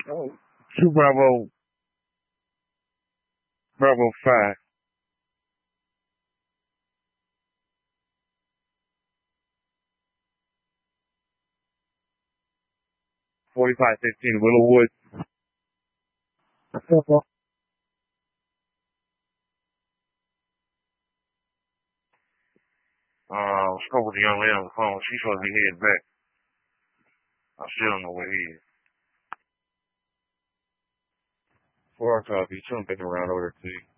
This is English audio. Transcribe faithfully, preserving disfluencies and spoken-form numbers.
Oh, two Bravo, Bravo five. forty-five fifteen Willowwood. Uh, spoke with the young lady on the phone. She's supposed to be heading back. I still don't know where he is. Four copy. Something around over there, too.